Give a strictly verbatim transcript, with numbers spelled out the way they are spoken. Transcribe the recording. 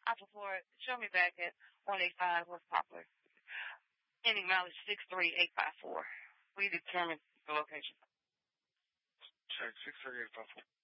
Apple Ford, show me back at one eighty-five West Poplar. Ending mileage six three eight five four. We determine the location. Check six three eight five four.